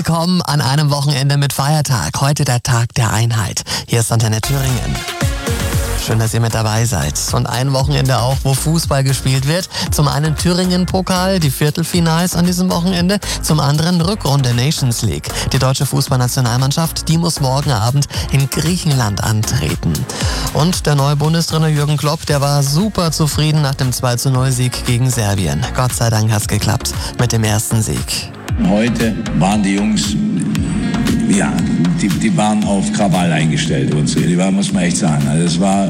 willkommen an einem Wochenende mit Feiertag. Heute der Tag der Einheit. Hier ist Antenne Thüringen. Schön, dass ihr mit dabei seid. Und ein Wochenende auch, wo Fußball gespielt wird. Zum einen Thüringen-Pokal, die Viertelfinals an diesem Wochenende. Zum anderen Rückrunde Nations League. Die deutsche Fußballnationalmannschaft, die muss morgen Abend in Griechenland antreten. Und der neue Bundestrainer Jürgen Klopp, der war super zufrieden nach dem 2:0-Sieg gegen Serbien. Gott sei Dank hat's geklappt mit dem ersten Sieg. Heute waren die Jungs, ja, die waren auf Krawall eingestellt. Die waren, muss man echt sagen. Also es war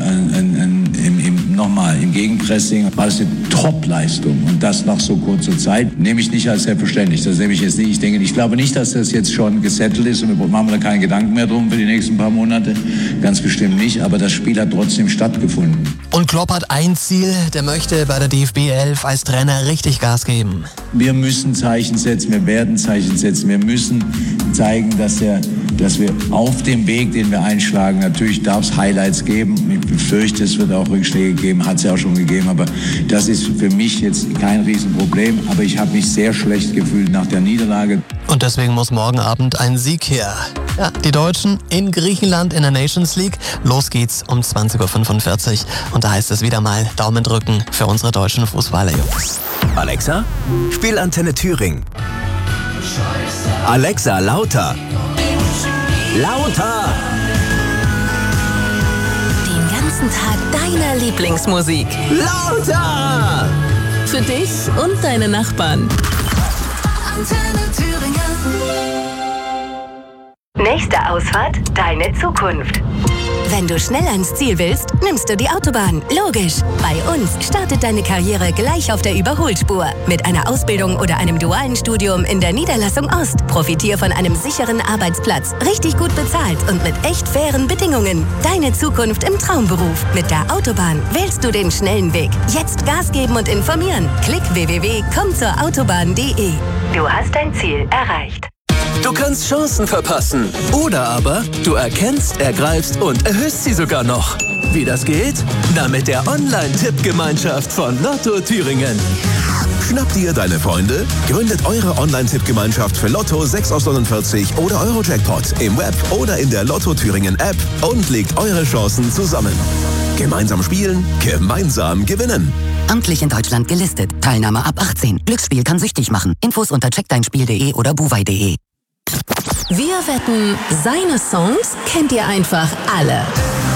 im Gegenpressing war es eine Top-Leistung. Und das nach so kurzer Zeit nehme ich nicht als selbstverständlich. Das nehme ich jetzt nicht. Ich glaube nicht, dass das jetzt schon gesettelt ist und wir machen da keinen Gedanken mehr drum für die nächsten paar Monate. Ganz bestimmt nicht. Aber das Spiel hat trotzdem stattgefunden. Und Klopp hat ein Ziel, der möchte bei der DFB 11 als Trainer richtig Gas geben. Wir müssen Zeichen setzen, wir werden Zeichen setzen. Wir müssen zeigen, dass wir auf dem Weg, den wir einschlagen, natürlich darf es Highlights geben. Ich befürchte, es wird auch Rückschläge geben, hat es ja auch schon gegeben. Aber das ist für mich jetzt kein Riesenproblem. Aber ich habe mich sehr schlecht gefühlt nach der Niederlage. Und deswegen muss morgen Abend ein Sieg her. Ja, die Deutschen in Griechenland in der Nations League. Los geht's um 20:45 Uhr. Und da heißt es wieder mal Daumen drücken für unsere deutschen Fußballer-Jungs. Alexa, spiel Antenne Thüringen. Alexa, lauter. Lauter! Den ganzen Tag deiner Lieblingsmusik. Lauter! Für dich und deine Nachbarn. Antenne Thüringen. Nächste Ausfahrt, deine Zukunft. Wenn du schnell ans Ziel willst, nimmst du die Autobahn. Logisch. Bei uns startet deine Karriere gleich auf der Überholspur. Mit einer Ausbildung oder einem dualen Studium in der Niederlassung Ost. Profitier von einem sicheren Arbeitsplatz, richtig gut bezahlt und mit echt fairen Bedingungen. Deine Zukunft im Traumberuf. Mit der Autobahn wählst du den schnellen Weg. Jetzt Gas geben und informieren. Klick www.kommzurautobahn.de. Du hast dein Ziel erreicht. Du kannst Chancen verpassen. Oder aber du erkennst, ergreifst und erhöhst sie sogar noch. Wie das geht? Na, mit der Online-Tippgemeinschaft von Lotto Thüringen. Schnappt ihr deine Freunde? Gründet eure Online-Tippgemeinschaft für Lotto 6 aus 49 oder Euro-Jackpot im Web oder in der Lotto Thüringen App und legt eure Chancen zusammen. Gemeinsam spielen, gemeinsam gewinnen. Amtlich in Deutschland gelistet. Teilnahme ab 18. Glücksspiel kann süchtig machen. Infos unter checkdeinspiel.de oder buwei.de. Wir wetten, seine Songs kennt ihr einfach alle.